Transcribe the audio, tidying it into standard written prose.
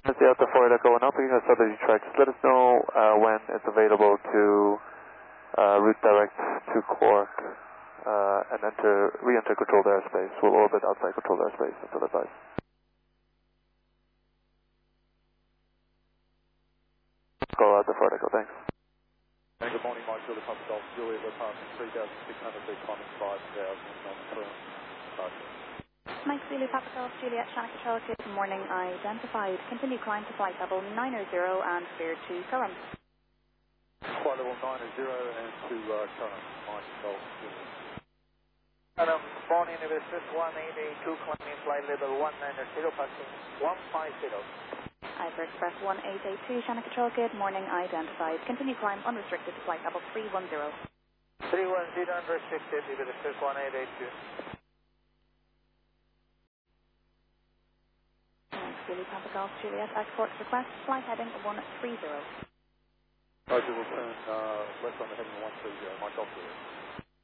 That's the Alpha 4 Echo 1 up, you have strategy track. Just let us know when it's available to route direct to Cork and re-enter controlled airspace. We'll orbit outside controlled airspace until advice. Go Alpha 4 Echo, thanks. Good morning, Mike Julie Papa Golf Juliet. We're passing 3,600 feet, climbing 5,000 on the firm. Mike Zulu Papa Golf Juliet, Shannon Control, good morning, identified. Continue climb to flight level 900 and clear to Curraham. Flight level 900 and to Curraham, Mike Golf Juliet. Curraham, morning, Universus 1882, climbing flight level 190, passing 150. Ivory Express 1882, Shannon Control, good morning, identified. Continue climb unrestricted to flight level 310. 310 unrestricted, Universus 1882. Zulu Papa Golf Juliet, export request, flight heading 130. Roger, we'll turn left on the heading 130, Mike Golf Juliet.